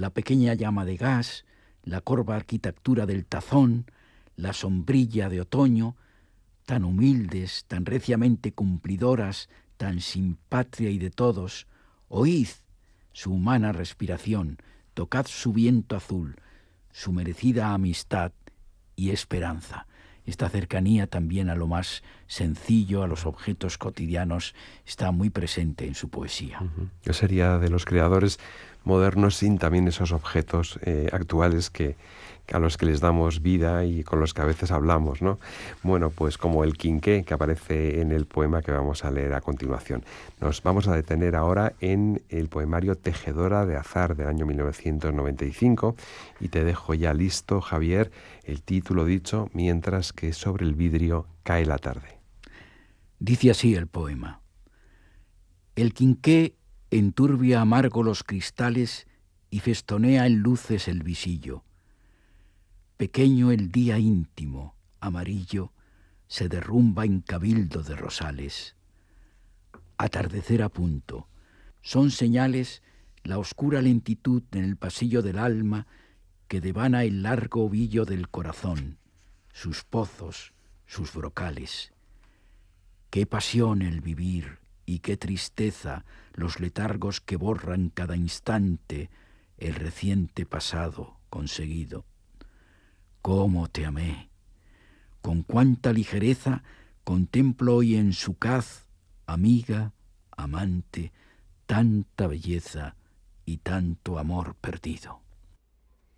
la pequeña llama de gas, la corva arquitectura del tazón, la sombrilla de otoño, tan humildes, tan reciamente cumplidoras, tan sin patria y de todos, oíd su humana respiración, tocad su viento azul, su merecida amistad y esperanza. Esta cercanía también a lo más sencillo, a los objetos cotidianos, está muy presente en su poesía. Yo sería de los creadores modernos sin también esos objetos actuales a los que les damos vida y con los que a veces hablamos, ¿no? Bueno, pues como el quinqué que aparece en el poema que vamos a leer a continuación. Nos vamos a detener ahora en el poemario Tejedora de Azar del año 1995 y te dejo ya listo, Javier, el título dicho, mientras que sobre el vidrio cae la tarde. Dice así el poema. El quinqué enturbia amargo los cristales y festonea en luces el visillo. Pequeño el día íntimo, amarillo, se derrumba en cabildo de rosales. Atardecer a punto. Son señales la oscura lentitud en el pasillo del alma que devana el largo ovillo del corazón, sus pozos, sus brocales. Qué pasión el vivir y qué tristeza los letargos que borran cada instante el reciente pasado conseguido. Cómo te amé, con cuánta ligereza contemplo hoy en su caz, amiga, amante, tanta belleza y tanto amor perdido.